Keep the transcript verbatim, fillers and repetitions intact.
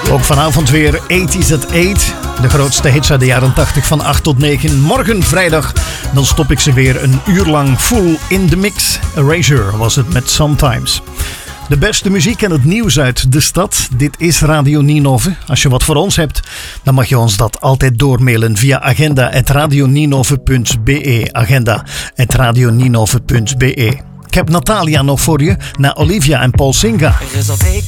Ook vanavond weer tachtiger at acht. De grootste hits uit de jaren tachtig van acht tot negen. Morgen vrijdag, dan stop ik ze weer een uur lang full in de mix. Erasure was het met Sometimes. De beste muziek en het nieuws uit de stad. Dit is Radio Ninove. Als je wat voor ons hebt, dan mag je ons dat altijd doormailen via agenda at radioninove punt be. agenda at radioninove punt be. Ik heb Natalia nog voor je, na Olivia en Paul Singa. Er is al weken